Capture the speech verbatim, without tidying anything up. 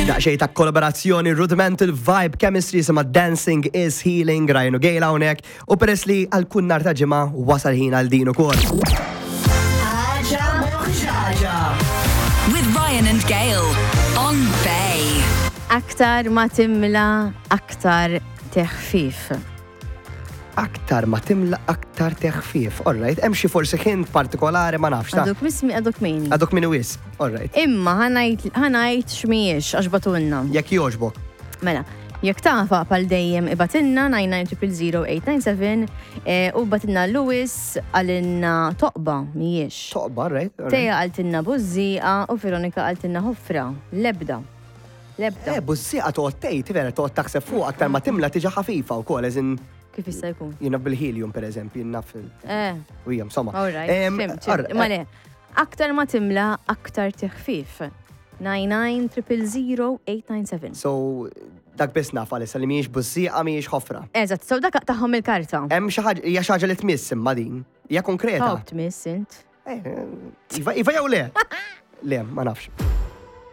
Daqxej ta' kollaborazzjoni, rudimental vibe, chemistry sema Dancing is Healing, Ryan Gale hawnhekk, u peress li għal kun nar ta' ġimgħa wasal ħin għal din ukoll. Ħaġa mhux ħaġa. With Ryan and Gale on Bay. Aktar ma timla, aktar teħfif. Aktar ma timla, aktar teħfif. All right, hemm xi forsi hint partikolari ma nafx ta'. Għaduk mismi, għaduk min. Għaduk min wis. All right. Imma ħanajt xmiex, għaxbatunna. Jekk jogħġbok. Mela, jekk tafa pal dejjem ibatinna nine nine zero zero zero eight nine seven u batinna Lewis għalinna toqba mijiex. Toqba, all right. Teja għaltinna Buzziqa u Veronika għaltinna Hofra. Lebda. Lebda. Eh, Buzziqa toqgħod tgħid, vera toqgħod taħseb fuq aktar ma timla tiġa ħafifa wkoll eżin. Kif jista' jkun? Jiena bil-helium pereżempju, jiena fil. Eh. U hija insomma. All right. Fimt. Ma le, aktar ma timla, aktar teħfif. nine nine zero zero zero eight nine seven. So, dak biss naf għalissa li mhijiex Buzziqa mhijiex Ħofra. Eżatt, so dak taħħom il-karta. Hemm xi ħaġa hija xi ħaġa li tmiss imma din. Hija konkreta. Taw tmiss int. Eh, Iva iva jew le? Le, ma nafx.